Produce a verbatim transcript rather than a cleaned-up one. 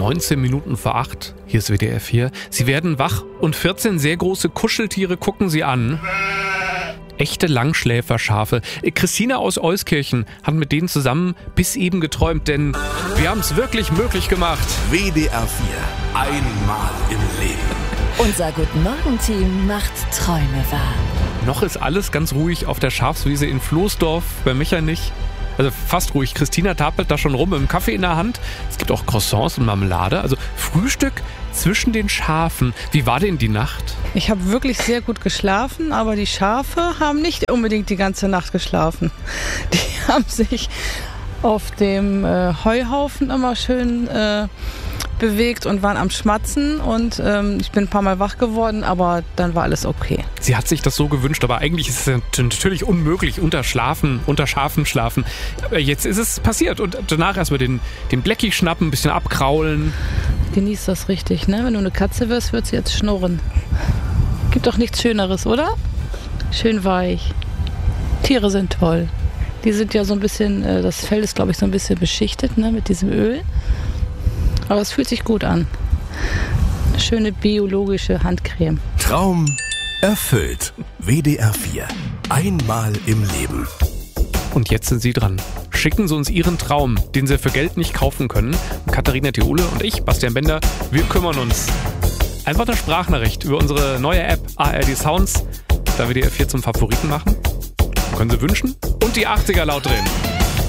neunzehn Minuten vor acht. Hier ist W D R vier. Sie werden wach und vierzehn sehr große Kuscheltiere gucken Sie an. Echte Langschläferschafe. Christina aus Euskirchen hat mit denen zusammen bis eben geträumt, denn wir haben es wirklich möglich gemacht. W D R vier. Einmal im Leben. Unser Guten-Morgen-Team macht Träume wahr. Noch ist alles ganz ruhig auf der Schafswiese in Floßdorf, bei Mechernich. Also fast ruhig. Christina tapelt da schon rum mit dem Kaffee in der Hand. Es gibt auch Croissants und Marmelade. Also Frühstück zwischen den Schafen. Wie war denn die Nacht? Ich habe wirklich sehr gut geschlafen, aber die Schafe haben nicht unbedingt die ganze Nacht geschlafen. Die haben sich auf dem äh, Heuhaufen immer schön äh, bewegt und waren am Schmatzen und ähm, ich bin ein paar Mal wach geworden, aber dann war alles okay. Sie hat sich das so gewünscht, aber eigentlich ist es natürlich unmöglich, unter Schlafen, unter Schafen schlafen. Aber jetzt ist es passiert und danach erstmal den, den Blecki schnappen, ein bisschen abkraulen. Genieß das richtig, ne? Wenn du eine Katze wirst, wird sie jetzt schnurren. Gibt doch nichts Schöneres, oder? Schön weich. Tiere sind toll. Die sind ja so ein bisschen, das Fell ist glaube ich so ein bisschen beschichtet, ne, mit diesem Öl. Aber es fühlt sich gut an. Eine schöne biologische Handcreme. Traum erfüllt. W D R vier. Einmal im Leben. Und jetzt sind Sie dran. Schicken Sie uns Ihren Traum, den Sie für Geld nicht kaufen können. Katharina Theole und ich, Bastian Bender, wir kümmern uns. Einfach eine Sprachnachricht über unsere neue App A R D Sounds, da wir W D R vier zum Favoriten machen. Können Sie wünschen und die achtziger laut drehen.